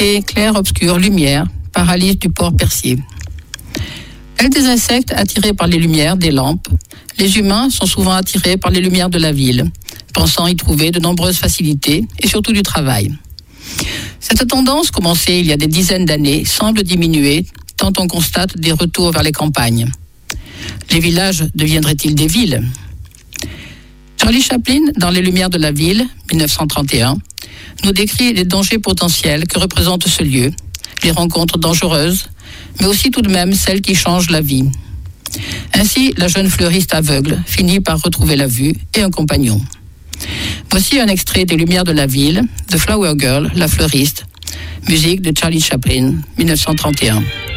Écoutez Clair, obscur, lumière, par Alice Duport-Percier. Tels des insectes attirés par les lumières des lampes, les humains sont souvent attirés par les lumières de la ville, pensant y trouver de nombreuses facilités et surtout du travail. Cette tendance, commencée il y a des dizaines d'années, semble diminuer tant on constate des retours vers les campagnes. Les villages deviendraient-ils des villes ? Charlie Chaplin, dans Les Lumières de la ville, 1931, nous décrit les dangers potentiels que représente ce lieu, les rencontres dangereuses, mais aussi tout de même celles qui changent la vie. Ainsi, la jeune fleuriste aveugle finit par retrouver la vue et un compagnon. Voici un extrait des Lumières de la ville, The Flower Girl, la fleuriste, musique de Charlie Chaplin, 1931.